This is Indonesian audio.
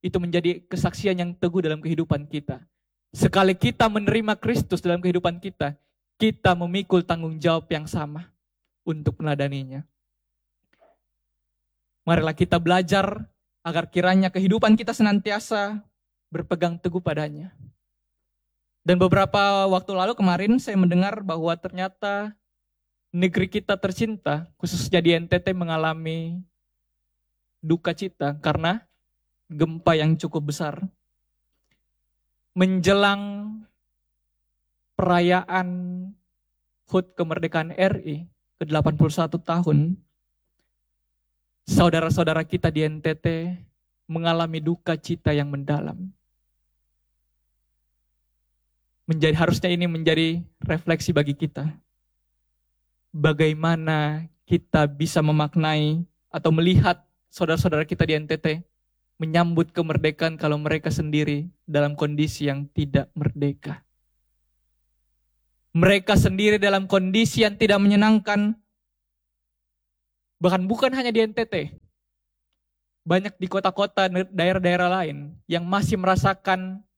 itu menjadi kesaksian yang teguh dalam kehidupan kita. Sekali kita menerima Kristus dalam kehidupan kita, kita memikul tanggung jawab yang sama untuk meneladaninya. Marilah kita belajar agar kiranya kehidupan kita senantiasa berpegang teguh padanya. Dan beberapa waktu lalu kemarin saya mendengar bahwa ternyata negeri kita tercinta, khususnya di NTT, mengalami duka cita karena gempa yang cukup besar. Menjelang perayaan HUT kemerdekaan RI ke-81 tahun, saudara-saudara kita di NTT mengalami duka cita yang mendalam. Harusnya ini menjadi refleksi bagi kita. Bagaimana kita bisa memaknai atau melihat saudara-saudara kita di NTT menyambut kemerdekaan kalau mereka sendiri dalam kondisi yang tidak merdeka. Mereka sendiri dalam kondisi yang tidak menyenangkan. Bahkan bukan hanya di NTT. Banyak di kota-kota, daerah-daerah lain yang masih merasakan